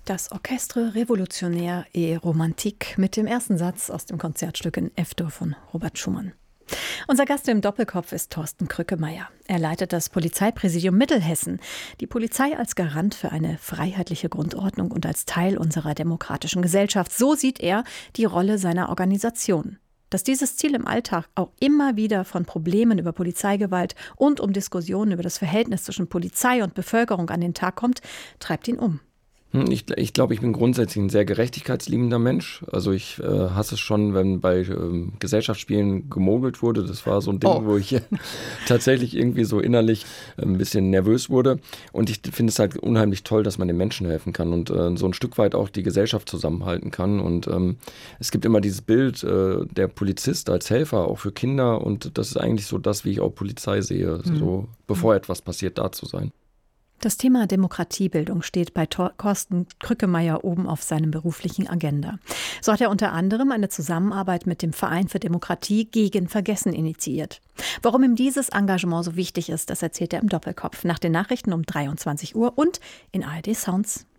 Das Orchestre Révolutionnaire et Romantique mit dem ersten Satz aus dem Konzertstück in F-Dur von Robert Schumann. Unser Gast im Doppelkopf ist Thorsten Krückemeier. Er leitet das Polizeipräsidium Mittelhessen. Die Polizei als Garant für eine freiheitliche Grundordnung und als Teil unserer demokratischen Gesellschaft. So sieht er die Rolle seiner Organisation. Dass dieses Ziel im Alltag auch immer wieder von Problemen über Polizeigewalt und um Diskussionen über das Verhältnis zwischen Polizei und Bevölkerung an den Tag kommt, treibt ihn um. Ich glaube, ich bin grundsätzlich ein sehr gerechtigkeitsliebender Mensch. Also ich hasse es schon, wenn bei Gesellschaftsspielen gemogelt wurde. Das war so ein Ding, wo ich tatsächlich irgendwie so innerlich ein bisschen nervös wurde. Und ich finde es halt unheimlich toll, dass man den Menschen helfen kann und so ein Stück weit auch die Gesellschaft zusammenhalten kann. Und es gibt immer dieses Bild, der Polizist als Helfer, auch für Kinder. Und das ist eigentlich so das, wie ich auch Polizei sehe, so bevor etwas passiert, da zu sein. Das Thema Demokratiebildung steht bei Thorsten Krückemeier oben auf seinem beruflichen Agenda. So hat er unter anderem eine Zusammenarbeit mit dem Verein für Demokratie gegen Vergessen initiiert. Warum ihm dieses Engagement so wichtig ist, das erzählt er im Doppelkopf nach den Nachrichten um 23 Uhr und in ARD Sounds.